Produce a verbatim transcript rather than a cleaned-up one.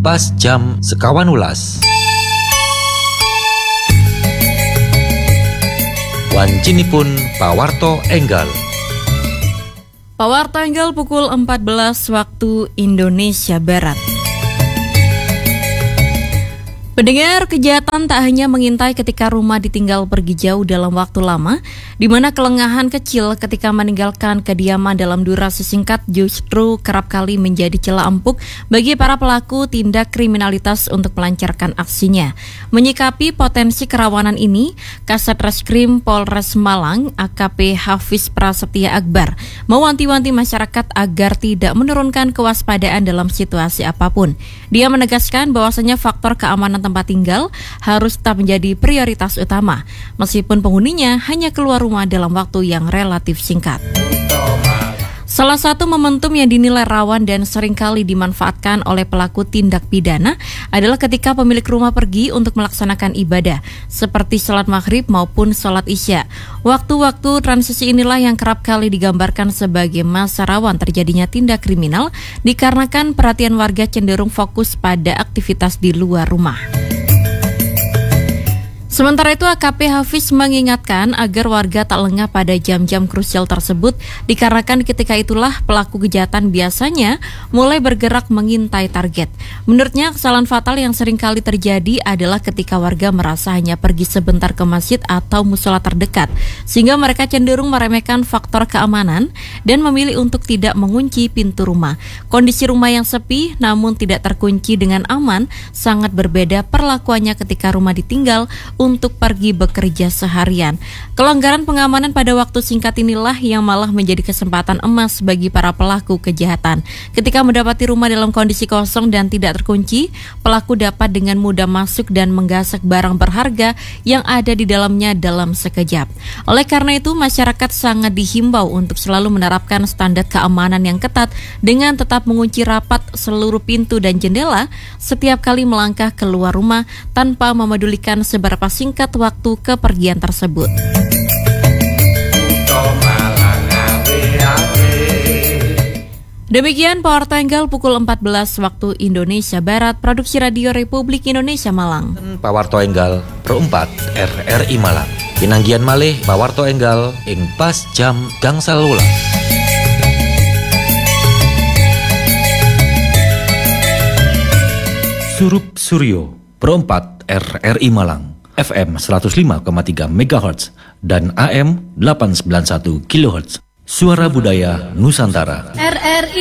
pas jam sekawan ulas. Wancinipun pawarto enggal. Pawarto enggal pukul empat belas waktu Indonesia Barat. Pendengar, kejahatan tak hanya mengintai ketika rumah ditinggal pergi jauh dalam waktu lama, di mana kelengahan kecil ketika meninggalkan kediaman dalam durasi singkat justru kerap kali menjadi celah empuk bagi para pelaku tindak kriminalitas untuk melancarkan aksinya. Menyikapi potensi kerawanan ini, Kasat Reskrim Polres Malang A K P Hafiz Prasetya Akbar mewanti-wanti masyarakat agar tidak menurunkan kewaspadaan dalam situasi apapun. Dia menegaskan bahwasanya faktor keamanan tempat tinggal harus tetap menjadi prioritas utama, meskipun penghuninya hanya keluar rumah dalam waktu yang relatif singkat. Salah satu momentum yang dinilai rawan dan seringkali dimanfaatkan oleh pelaku tindak pidana adalah ketika pemilik rumah pergi untuk melaksanakan ibadah, seperti sholat maghrib maupun sholat isya. Waktu-waktu transisi inilah yang kerap kali digambarkan sebagai masa rawan terjadinya tindak kriminal, dikarenakan perhatian warga cenderung fokus pada aktivitas di luar rumah. Sementara itu, A K P Hafiz mengingatkan agar warga tak lengah pada jam-jam krusial tersebut, dikarenakan ketika itulah pelaku kejahatan biasanya mulai bergerak mengintai target. Menurutnya, kesalahan fatal yang sering kali terjadi adalah ketika warga merasa hanya pergi sebentar ke masjid atau musola terdekat, sehingga mereka cenderung meremehkan faktor keamanan dan memilih untuk tidak mengunci pintu rumah. Kondisi rumah yang sepi namun tidak terkunci dengan aman sangat berbeda perlakuannya ketika rumah ditinggal untuk pergi bekerja seharian. Kelonggaran pengamanan pada waktu singkat inilah yang malah menjadi kesempatan emas bagi para pelaku kejahatan. Ketika mendapati rumah dalam kondisi kosong dan tidak terkunci, pelaku dapat dengan mudah masuk dan menggasak barang berharga yang ada di dalamnya dalam sekejap. Oleh karena itu, masyarakat sangat dihimbau untuk selalu menerapkan standar keamanan yang ketat dengan tetap mengunci rapat seluruh pintu dan jendela setiap kali melangkah keluar rumah tanpa memedulikan seberapa singkat waktu kepergian tersebut. Demikian Pawarto Enggal pukul empat belas waktu Indonesia Barat, Produksi Radio Republik Indonesia Malang. Pawarto Enggal perempat R R I Malang. Pinanggian malih Pawarto Enggal ing pas jam gangsal ulas. Surup Suryo perempat R R I Malang. F M seratus lima koma tiga megahertz dan A M delapan ratus sembilan puluh satu kilohertz. Suara Budaya Nusantara. R R I